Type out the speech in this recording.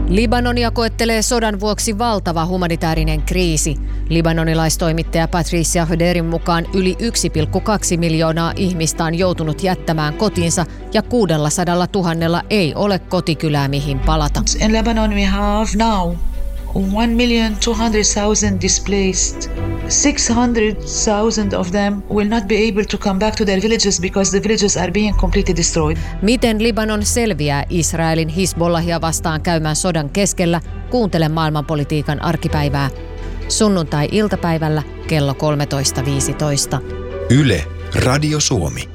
Libanonia koettelee sodan vuoksi valtava humanitaarinen kriisi. Libanonilaistoimittaja Patricia Höderin mukaan yli 1,2 miljoonaa ihmistä on joutunut jättämään kotinsa ja 600 000 ei ole kotikylää mihin palata. In Lebanon we have now 1,2 million displaced. 600,000 of them will not be able to come back to their villages because the villages are being completely destroyed. Miten Libanon selviää Israelin Hizbollahia vastaan käymän sodan keskellä? Kuuntele maailmanpolitiikan arkipäivää. Sunnuntai-iltapäivällä kello 13.15. Yle, Radio Suomi.